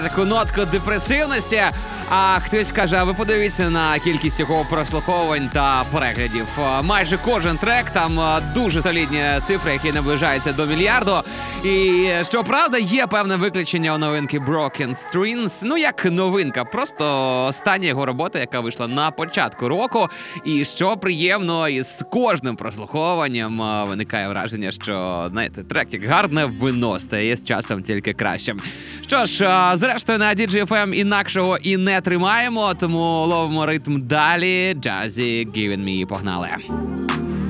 таку нотку депресивності. А хтось каже, а ви подивіться на кількість його прослуховувань та переглядів. Майже кожен трек, там дуже солідні цифри, які наближаються до мільярду. І, щоправда, є певне виключення у новинки Broken Strings. Ну, як новинка, просто остання його робота, яка вийшла на початку року. І що приємно, із кожним прослуховуванням виникає враження, що, знаєте, трек як гарне вино стає з часом тільки кращим. Що ж, зрештою на DJFM інакшого і не тримаємо, тому ловимо ритм далі. Jazzy, Giving Me, погнали.